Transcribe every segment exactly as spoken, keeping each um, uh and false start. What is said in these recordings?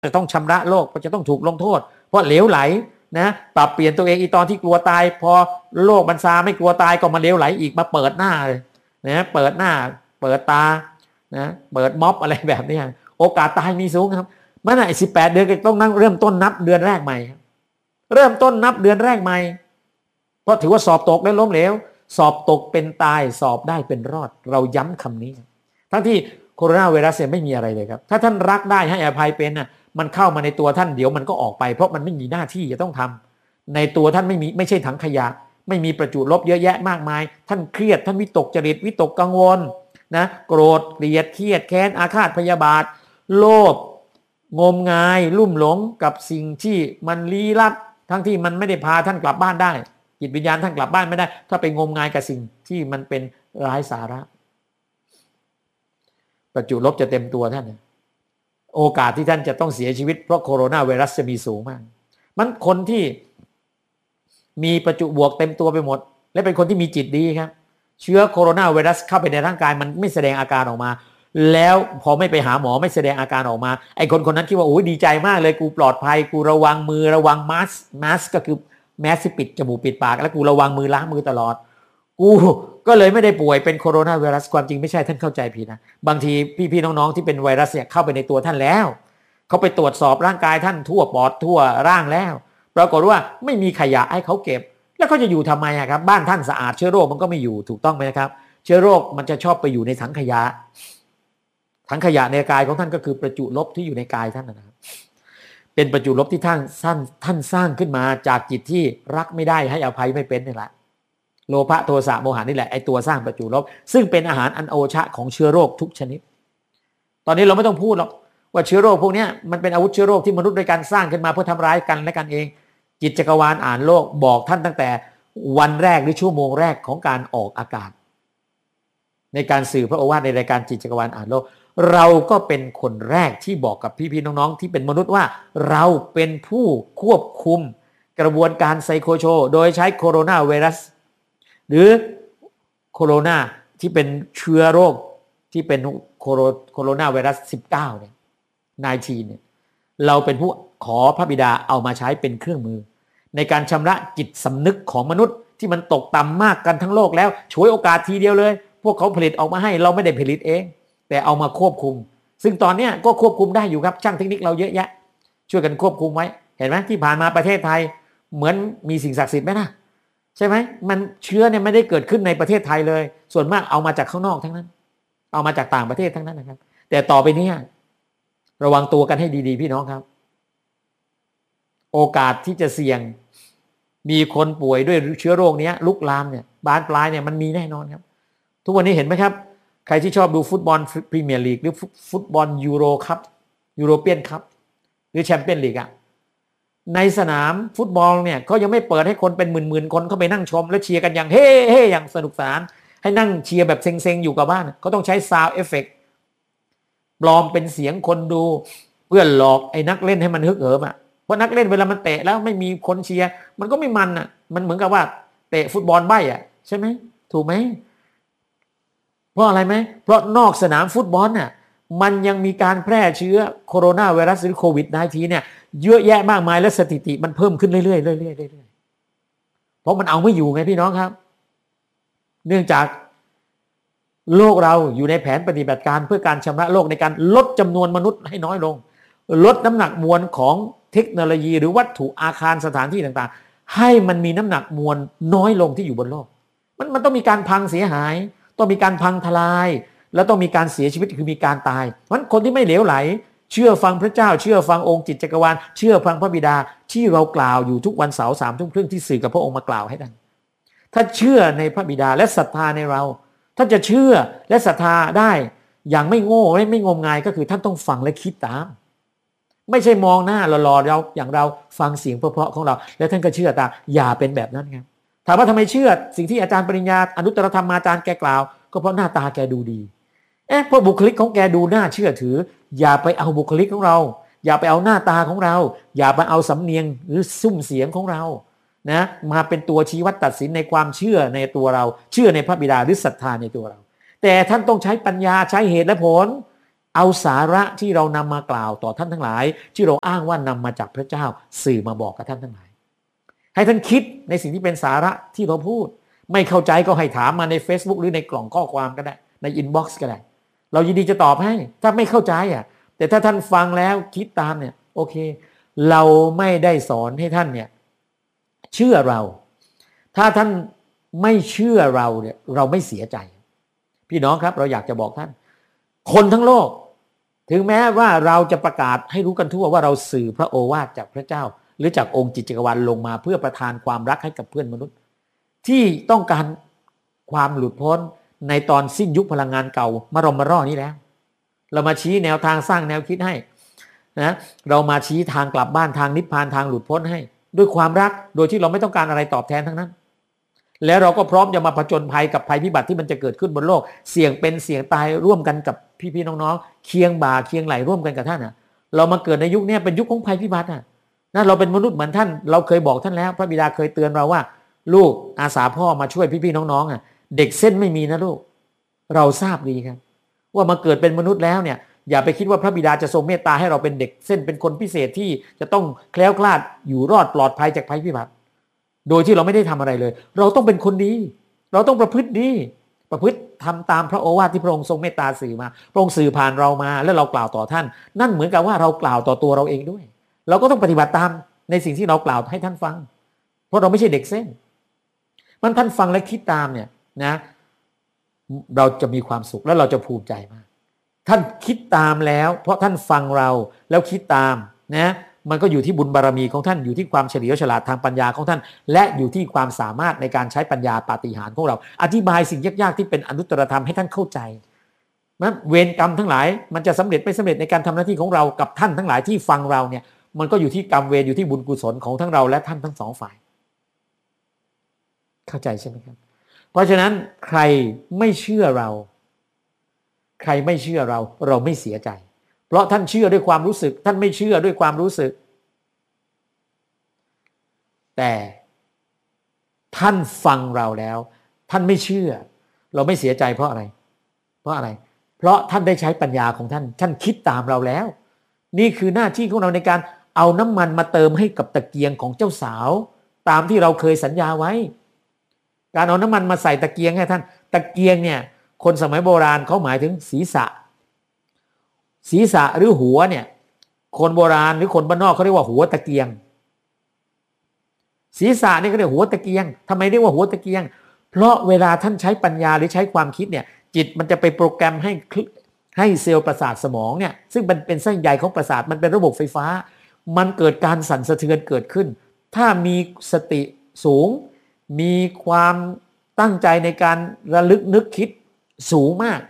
จะต้องชำระโลกจะต้องถูกลงโทษเพราะเหลวไหลนะปรับเปลี่ยนตัวเองอีตอนที่กลัวตายพอโลกมันซาไม่กลัวตายก็มาเหลวไหลอีกมาเปิดหน้าเลยนะเปิดหน้าเปิดตานะเปิดม็อบอะไรแบบนี้โอกาสตายมีสูงครับมันไอ้สิบแปดเดือนก็ต้องนั่งเริ่มต้นนับเดือนแรกใหม่เริ่มต้นนับเดือนแรกใหม่เพราะถือว่าสอบตกและล้มเหลวสอบตกเป็นตายสอบได้เป็นรอดเราย้ำคำนี้ทั้งที่โคโรนาไวรัสเนี่ยไม่มีอะไรเลยครับถ้าท่านรักได้ให้อภัยเป็นน่ะมันเข้ามาในตัวท่านเดี๋ยวมันก็ออกไปเพราะมันไม่มีหน้าที่จะต้องทำในตัวท่านไม่มีไม่ใช่ถังขยะไม่มีประจุลบเยอะแยะมากมายท่านเครียดท่านวิตกจริตวิตกกังวลนะโกรธเกลียดเครียดแค้นอาฆาตพยาบาทโลภงมงายลุ่มหลงกับสิ่งที่มันลี้ลับทั้งที่มันไม่ได้พาท่านกลับบ้านได้จิตวิญญาณท่านกลับบ้านไม่ได้ถ้าไปงมงายกับสิ่งที่มันเป็นไร้สาระประจุลบจะเต็มตัวท่านโอกาสที่ท่านจะต้องเสียชีวิตเพราะโคโรนาไวรัสจะมีสูงมากมันคนที่มีประจุบวกเต็มตัวไปหมดและเป็นคนที่มีจิตดีครับเชื้อโคโรนาไวรัสเข้าไปในร่างกายมันไม่แสดงอาการออกมาแล้วพอไม่ไปหาหมอไม่แสดงอาการออกมาไอ้คนคนนั้นคิดว่าโอ้ยดีใจมากเลยกูปลอดภัยกูระวังมือระวังมาสมาสก็คือแมสที่ปิดจมูกปิดปากแล้วกูระวังมือล้างมือตลอดกูก็เลยไม่ได้ป่วยเป็นโคโรนาไวรัสความจริงไม่ใช่ท่านเข้าใจผิดนะบางทีพี่ๆน้องๆที่เป็นไวรัสเนี่ยเข้าไปในตัวท่านแล้วเขาไปตรวจสอบร่างกายท่านทั่วปอดทั่วร่างแล้วปรากฏว่าไม่มีขยะให้เขาเก็บแล้วเขาจะอยู่ทำไมอะครับบ้านท่านสะอาดเชื้อโรคมันก็ไม่อยู่ถูกต้องไหมครับเชื้อโรคมันจะชอบไปอยู่ในถังขยะถังขยะในกายของท่านก็คือประจุลบที่อยู่ในกายท่านนะครับเป็นประจุลบที่ท่านท่านท่านสร้างขึ้นมาจากจิตที่รักไม่ได้ให้อภัยไม่เป็นนี่แหละโลภะโทสะโมหะนี่แหละไอตัวสร้างประจุลบซึ่งเป็นอาหารอันโอชะของเชื้อโรคทุกชนิดตอนนี้เราไม่ต้องพูดหรอกว่าเชื้อโรคพวกนี้มันเป็นอาวุธเชื้อโรคที่มนุษย์ด้วยการสร้างขึ้นมาเพื่อทำร้ายกันและกันเองจิตจักรวาลอ่านโลกบอกท่านตั้งแต่วันแรกหรือชั่วโมงแรกของการออกอากาศในการสื่อพระโอวาทในรายการจิตจักรวาลอ่านโลกเราก็เป็นคนแรกที่บอกกับพี่ๆน้องๆที่เป็นมนุษย์ว่าเราเป็นผู้ควบคุมกระบวนการไซโคโชโดยใช้โคโรนาไวรัสหรือโคโรนาที่เป็นเชื้อโรคที่เป็นโคโรโคโรนาไวรัสสิบเก้าเนี่ยสิบเก้าเนี่ยเราเป็นผู้ขอพระบิดาเอามาใช้เป็นเครื่องมือในการชำระจิตสำนึกของมนุษย์ที่มันตกต่ำมากกันทั้งโลกแล้วฉวยโอกาสทีเดียวเลยพวกเขาผลิตออกมาให้เราไม่ได้ผลิตเองแต่เอามาควบคุมซึ่งตอนนี้ก็ควบคุมได้อยู่ครับช่างเทคนิคเราเยอะแยะช่วยกันควบคุมไว้เห็นไหมที่ผ่านมาประเทศไทยเหมือนมีสิ่งศักดิ์สิทธิ์ไหมนะใช่ไหมมันเชื้อเนี่ยไม่ได้เกิดขึ้นในประเทศไทยเลยส่วนมากเอามาจากข้างนอกทั้งนั้นเอามาจากต่างประเทศทั้งนั้นนะครับแต่ต่อไปนี้ระวังตัวกันให้ดีๆพี่น้องครับโอกาสที่จะเสี่ยงมีคนป่วยด้วยเชื้อโรคนี้ลุกลามเนี่ยบานปลายเนี่ยมันมีแน่นอนครับทุกวันนี้เห็นไหมครับใครที่ชอบดูฟุตบอลพรีเมียร์ลีกหรือฟุตบอลยูโรคัพยูโรเปียนคัพหรือแชมเปี้ยนลีกอะในสนามฟุตบอลเนี่ยเขายังไม่เปิดให้คนเป็นหมื่นๆคนเข้าไปนั่งชมและเชียร์กันอย่างเฮ้เฮ้อย่างสนุกสนานให้นั่งเชียร์แบบเซ็งๆอยู่กับบ้านเขาต้องใช้ซาวด์เอฟเฟกต์ปลอมเป็นเสียงคนดูเพื่อหลอกไอ้นักเล่นให้มันฮึกเหิมอะเพราะนักเล่นเวลามันเตะแล้วไม่มีคนเชียร์มันก็ไม่มันอะมันเหมือนกับว่าเตะฟุตบอลใบ้อะใช่ไหมถูกไหมเพราะอะไรไหมเพราะนอกสนามฟุตบอลน่ะมันยังมีการแพร่เชื้อโคโรนาไวรัสหรือโควิด สิบเก้า เนี่ยเยอะแยะมากมายและสถิติมันเพิ่มขึ้นเรื่อยๆเรื่อยๆเรื่อยๆเพราะมันเอาไม่อยู่ไงพี่น้องครับเนื่องจากโลกเราอยู่ในแผนปฏิบัติการเพื่อการชำระโลกในการลดจำนวนมนุษย์ให้น้อยลงลดน้ำหนักมวลของเทคโนโลยีหรือวัตถุอาคารสถานที่ต่างๆให้มันมีน้ำหนักมวลน้อยลงที่อยู่บนโลกมันมันต้องมีการพังเสียหายต้องมีการพังทลายแล้วต้องมีการเสียชีวิตคือมีการตายเพราะคนที่ไม่เหลวไหลเชื่อฟังพระเจ้าเชื่อฟังองค์จิตจักรวาลเชื่อฟังพระบิดาที่เรากล่าวอยู่ทุกวันเสาร์สามทุ่มครึ่งที่สื่อกับพระองค์มากล่าวให้ท่านถ้าเชื่อในพระบิดาและศรัทธาในเราท่านจะเชื่อและศรัทธาได้อย่างไม่โง่ไม่ไม่งมงายก็คือท่านต้องฟังและคิดตามไม่ใช่มองหน้าหล่อๆเราอย่างเราฟังเสียงเพราะๆของเราแล้วท่านก็เชื่อตามอย่าเป็นแบบนั้นครับถามว่าทำไมเชื่อสิ่งที่อาจารย์ปริญญาอนุตตรธรรมาจารย์แกกล่าวก็เพราะหน้าตาแกดูดีเอ๊ะเพราะบุคลิกของแกดูน่าเชื่อถืออย่าไปเอาบุคลิกของเราอย่าไปเอาหน้าตาของเราอย่าไปเอาสำเนียงหรือซุ้มเสียงของเรานะมาเป็นตัวชี้วัดตัดสินในความเชื่อในตัวเราเชื่อในพระบิดาหรือศรัทธาในตัวเราแต่ท่านต้องใช้ปัญญาใช้เหตุและผลเอาสาระที่เรานำมากล่าวต่อท่านทั้งหลายที่เราอ้างว่านำมาจากพระเจ้าสื่อมาบอกกับท่านทั้งหลายให้ท่านคิดในสิ่งที่เป็นสาระที่เราพูดไม่เข้าใจก็ให้ถามมาใน Facebook หรือในกล่องข้อความก็ได้ในอินบ็อกซ์ก็ได้เรายินดีจะตอบให้ถ้าไม่เข้าใจอ่ะแต่ถ้าท่านฟังแล้วคิดตามเนี่ยโอเคเราไม่ได้สอนให้ท่านเนี่ยเชื่อเราถ้าท่านไม่เชื่อเราเนี่ยเราไม่เสียใจพี่น้องครับเราอยากจะบอกท่านคนทั้งโลกถึงแม้ว่าเราจะประกาศให้รู้กันทั่วว่าเราสื่อพระโอวาทจากพระเจ้าหรือจากองค์จิตจักรวาลลงมาเพื่อประทานความรักให้กับเพื่อนมนุษย์ที่ต้องการความหลุดพ้นในตอนสิ้นยุคพลังงานเก่ามารอมารอนี้แล้วเรามาชี้แนวทางสร้างแนวคิดให้นะเรามาชี้ทางกลับบ้านทางนิพพานทางหลุดพ้นให้ด้วยความรักโดยที่เราไม่ต้องการอะไรตอบแทนทั้งนั้นแล้วเราก็พร้อมจะมาผจญภัยกับภัยพิบัติที่มันจะเกิดขึ้นบนโลกเสี่ยงเป็นเสี่ยงตายร่วมกันกับพี่ๆน้องๆเคียงบ่าเคียงไหลร่วมกันกับท่านอ่ะเรามาเกิดในยุคนี้เป็นยุคของภัยพิบัติอ่ะนั่นเราเป็นมนุษย์เหมือนท่านเราเคยบอกท่านแล้วพระบิดาเคยเตือนเราว่าลูกอาสาพ่อมาช่วยพี่ๆน้องๆอ่ะเด็กเส้นไม่มีนะลูกเราทราบดีครับว่ามาเกิดเป็นมนุษย์แล้วเนี่ยอย่าไปคิดว่าพระบิดาจะทรงเมตตาให้เราเป็นเด็กเส้นเป็นคนพิเศษที่จะต้องแคล้วคลาดอยู่รอดปลอดภัยจากภัยพิบัติโดยที่เราไม่ได้ทำอะไรเลยเราต้องเป็นคนดีเราต้องประพฤติดีประพฤติทำตามพระโอวาทที่พระองค์ทรงเมตตาสื่อมาพระองค์สื่อผ่านเรามาแล้วเรากล่าวต่อท่านนั่นเหมือนกับว่าเรากล่าวต่อตัวเราเองด้วยเราก็ต้องปฏิบัติตามในสิ่งที่เรากล่าวให้ท่านฟังเพราะเราไม่ใช่เด็กเส้นมันท่านฟังและคิดตามเนี่ยนะเราจะมีความสุขและเราจะภูมิใจมากท่านคิดตามแล้วเพราะท่านฟังเราแล้วคิดตามนะมันก็อยู่ที่บุญบารมีของท่านอยู่ที่ความเฉลียวฉลาดทางปัญญาของท่านและอยู่ที่ความสามารถในการใช้ปัญญาปาฏิหาริย์ของเราอธิบายสิ่งยากๆที่เป็นอนุตตรธรรมให้ท่านเข้าใจนั้นเวรกรรมทั้งหลายมันจะสำเร็จไม่สำเร็จในการทำหน้าที่ของเรากับท่านทั้งหลายที่ฟังเราเนี่ยมันก็อยู่ที่กรรมเวรอยู่ที่บุญกุศลของทั้งเราและท่านทั้งสองฝ่ายเข้าใจใช่ไหมครับเพราะฉะนั้นใครไม่เชื่อเราใครไม่เชื่อเราเราไม่เสียใจเพราะท่านเชื่อด้วยความรู้สึกท่านไม่เชื่อด้วยความรู้สึกแต่ท่านฟังเราแล้วท่านไม่เชื่อเราไม่เสียใจเพราะอะไรเพราะอะไรเพราะท่านได้ใช้ปัญญาของท่านท่านคิดตามเราแล้วนี่คือหน้าที่ของเราในการเอาน้ำมันมาเติมให้กับตะเกียงของเจ้าสาวตามที่เราเคยสัญญาไว้การเอาน้ำมันมาใส่ตะเกียงให้ท่านตะเกียงเนี่ยคนสมัยโบราณเขาหมายถึงศีรษะศีรษะหรือหัวเนี่ยคนโบราณหรือคนบ้านนอกเขาเรียกว่าหัวตะเกียงศีรษะนี่ก็เรียกหัวตะเกียงทำไมเรียกว่าหัวตะเกียงเพราะเวลาท่านใช้ปัญญาหรือใช้ความคิดเนี่ยจิตมันจะไปโปรแกรมให้ให้เซลล์ประสาทสมองเนี่ยซึ่งมันเป็นเส้นใยของประสาทมันเป็นระบบไฟฟ้ามันเกิดการสั่นสะเทือนเกิดขึ้นถ้ามีสติสูงมีความตั้งใจในการระลึกนึกคิดสูงมาก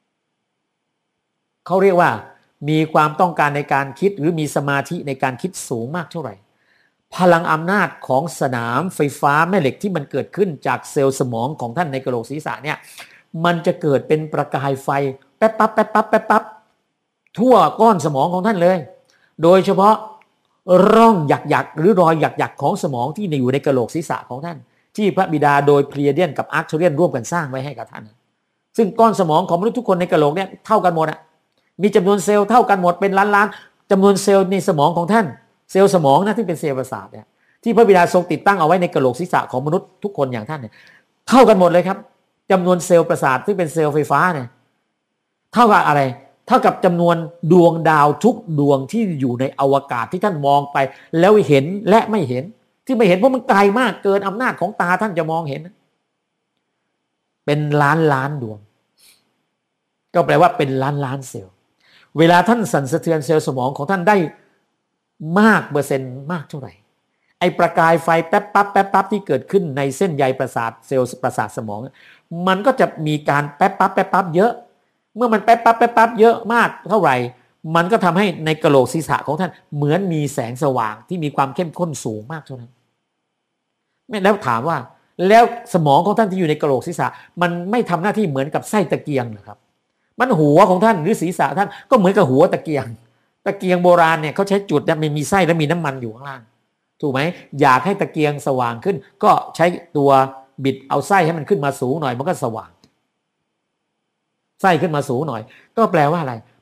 เขาเรียกว่ามีความต้องการในการคิดหรือมีสมาธิในการคิดสูงมากเท่าไหร่พลังอำนาจของสนามไฟฟ้าแม่เหล็กที่มันเกิดขึ้นจากเซลล์สมองของท่านในกะโหลกศีรษะเนี่ยมันจะเกิดเป็นประกายไฟแป๊บปั๊บแป๊บปั๊บแป๊บปั๊บทั่วก้อนสมองของท่านเลยโดยเฉพาะร่องหยักๆหรือรอยหยักๆของสมองที่อยู่ในกะโหลกศีรษะของท่านที่พระบิดาโดยเพลียเดียนกับอาร์คเทเรียนร่วมกันสร้างไว้ให้กับท่านซึ่งก้อนสมองของมนุษย์ทุกคนในกะโหลกเนี่ยเท่ากันหมดอ่ะมีจำนวนเซลล์เท่ากันหมดเป็นล้านๆจำนวนเซลล์ในสมองของท่านเซลล์สมองนะที่เป็นเซลล์ประสาทเนี่ยที่พระบิดาทรงติดตั้งเอาไว้ในกะโหลกศีรษะของมนุษย์ทุกคนอย่างท่านเนี่ยเท่ากันหมดเลยครับจำนวนเซลล์ประสาทที่เป็นเซลล์ไฟฟ้าเนี่ยเท่ากับอะไรเท่ากับจำนวนดวงดาวทุกดวงที่อยู่ในอวกาศที่ท่านมองไปแล้วเห็นและไม่เห็นที่ไม่เห็นเพราะมันไกลมากเกินอำนาจของตาท่านจะมองเห็นเป็นล้านล้านดวงก็แปลว่าเป็นล้านล้านเซลล์เวลาท่านสั่นสะเทือนเซลล์สมองของท่านได้มากเปอร์เซ็นต์มากเท่าไหร่ไอ้ประกายไฟแป๊บปั๊บแป๊บปั๊บที่เกิดขึ้นในเส้นใยประสาทเซลล์ประสาทสมองมันก็จะมีการแป๊บปั๊บแป๊บปั๊บเยอะเมื่อมันแป๊บปั๊บแป๊บปั๊บเยอะมากเท่าไหร่มันก็ทำให้ในกะโหลกศีรษะของท่านเหมือนมีแสงสว่างที่มีความเข้มข้นสูงมากเท่านั้นแล้วถามว่าแล้วสมองของท่านที่อยู่ในกะโหลกศีรษะมันไม่ทำหน้าที่เหมือนกับไส้ตะเกียงหรอครับมันหัวของท่านหรือศีรษะท่านก็เหมือนกับหัวตะเกียงตะเกียงโบราณเนี่ยเขาใช้จุดเนี่ยมันมีไส้และมีน้ำมันอยู่ข้างล่างถูกไหมอยากให้ตะเกียงสว่างขึ้นก็ใช้ตัวบิดเอาไส้ให้มันขึ้นมาสูงหน่อยมันก็สว่างไส้ขึ้นมาสูงหน่อยก็แปลว่าอะไร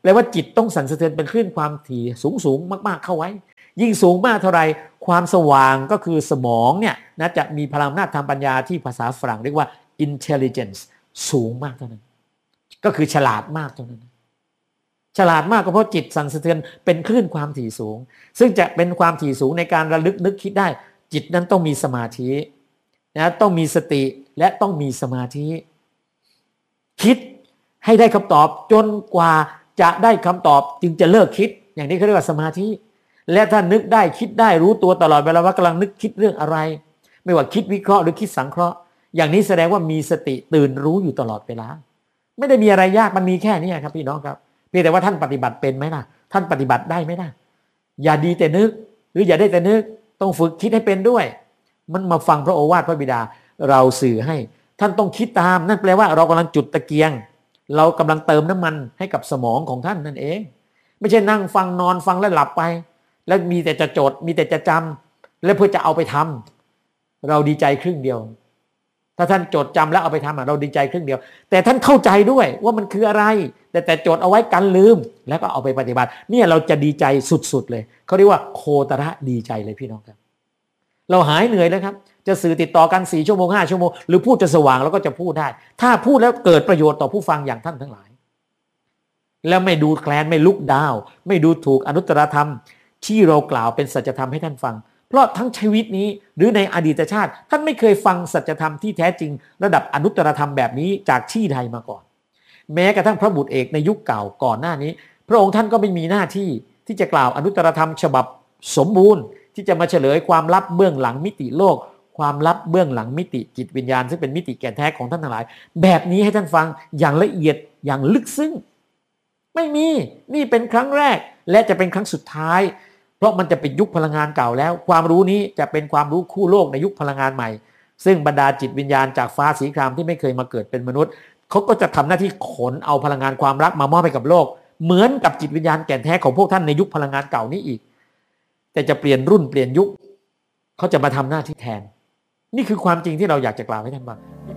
แปลว่าจิตต้องสั่นสะเทือนเป็นคลื่นความถี่สูงสูงมากๆเข้าไว้ยิ่งสูงมากเท่าไรความสว่างก็คือสมองเนี่ยนะจะมีพลังอำนาจทางปัญญาที่ภาษาฝรั่งเรียกว่า intelligence สูงมากเท่านั้นก็คือฉลาดมากเท่านั้นฉลาดมากก็เพราะจิตสั่นสะเทือนเป็นคลื่นความถี่สูงซึ่งจะเป็นความถี่สูงในการระลึกนึกคิดได้จิตนั้นต้องมีสมาธินะต้องมีสติและต้องมีสมาธิคิดให้ได้คำตอบจนกว่าจะได้คำตอบจึงจะเลิกคิดอย่างนี้เขาเรียกว่าสมาธิและถ้านึกได้คิดได้รู้ตัวตลอดเวลาว่ากำลังนึกคิดเรื่องอะไรไม่ว่าคิดวิเคราะห์หรือคิดสังเคราะห์อย่างนี้แสดงว่ามีสติตื่นรู้อยู่ตลอดเวลาไม่ได้มีอะไรยากมันมีแค่นี้ครับพี่น้องครับเพียงแต่ว่าท่านปฏิบัติเป็นไหมล่ะท่านปฏิบัติได้ไหมล่ะอย่าดีแต่นึกหรืออย่าได้แต่นึกต้องฝึกคิดให้เป็นด้วยมันมาฟังพระโอวาทพระบิดาเราสื่อให้ท่านต้องคิดตามนั่นแปลว่าเรากำลังจุดตะเกียงเรากำลังเติมน้ำมันให้กับสมองของท่านนั่นเองไม่ใช่นั่งฟังนอนฟังแล้วหลับไปแล้วมีแต่จะจดมีแต่จะจำแล้วเพื่อจะเอาไปทำเราดีใจครึ่งเดียวถ้าท่านจดจำแล้วเอาไปทำเราดีใจครึ่งเดียวแต่ท่านเข้าใจด้วยว่ามันคืออะไรแต่แต่จดเอาไว้กันลืมแล้วก็เอาไปปฏิบัติเนี่ยเราจะดีใจสุดๆเลยเขาเรียกว่าโคตระดีใจเลยพี่น้องครับเราหายเหนื่อยแล้วครับจะสื่อติดต่อกันสี่ชั่วโมงห้าชั่วโมงหรือพูดจะสว่างเราก็จะพูดได้ถ้าพูดแล้วเกิดประโยชน์ต่อผู้ฟังอย่างท่านทั้งหลายแล้วไม่ดูแคลนไม่ลุกดาวไม่ดูถูกอนุตตรธรรมที่เรากล่าวเป็นสัจธรรมให้ท่านฟังเพราะทั้งชีวิตนี้หรือในอดีตชาติท่านไม่เคยฟังสัจธรรมที่แท้จริงระดับอนุตตรธรรมแบบนี้จากที่ใดมาก่อนแม้กระทั่งพระบุตรเอกในยุคเก่าก่อนหน้านี้พระองค์ท่านก็ไม่มีหน้าที่ที่จะกล่าวอนุตตรธรรมฉบับสมบูรณ์ที่จะมาเฉลยความลับเบื้องหลังมิติโลกความลับเบื้องหลังมิติจิตวิญญาณซึ่งเป็นมิติแก่นแท้ของท่านทั้งหลายแบบนี้ให้ท่านฟังอย่างละเอียดอย่างลึกซึ้งไม่มีนี่เป็นครั้งแรกและจะเป็นครั้งสุดท้ายเพราะมันจะเป็นยุคพลังงานเก่าแล้วความรู้นี้จะเป็นความรู้คู่โลกในยุคพลังงานใหม่ซึ่งบรรดาจิตวิญญาณจากฟ้าสีครามที่ไม่เคยมาเกิดเป็นมนุษย์เขาก็จะทำหน้าที่ขนเอาพลังงานความรักมามอบให้กับโลกเหมือนกับจิตวิญญาณแก่นแท้ของพวกท่านในยุคพลังงานเก่านี้อีกแต่จะเปลี่ยนรุ่นเปลี่ยนยุคเขาจะมาทำหน้าที่แทนนี่คือความจริงที่เราอยากจะกล่าวให้ท่านฟัง